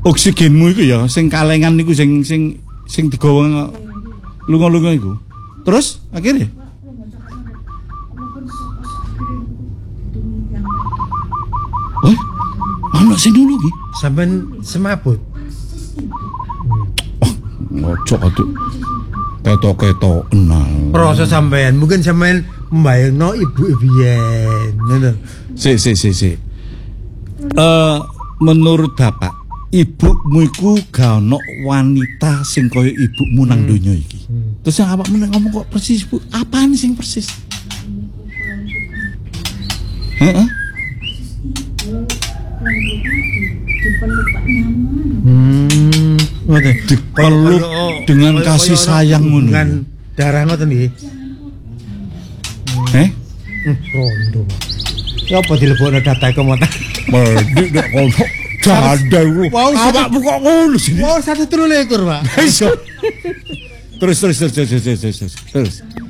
Oksigenmu iku ya sing kalengan niku sing digawa lunga-lunga iku. Terus akhirnya ana sing dulu ki sampean semaput. Ojo aduh. Ketok-ketok enang. Proses sampean, mungkin sampean mbayangno ibu biyen, ngono. Si. Menurut Bapak, ibumu iku gak ono wanita sing kaya ibumu nang donya iki. Terus yang awakmu ngomong kok persis, Bu? Apaan sing persis? Heeh. Dipeluk dengan kasih sayang ngono. Dengan darah ngoten nggih. Rondo. Ya apa dilebokno data komentar. Mending nek kono janda iku. Awakmu kok ngono sih? Mau 1,3, Pak. Terus.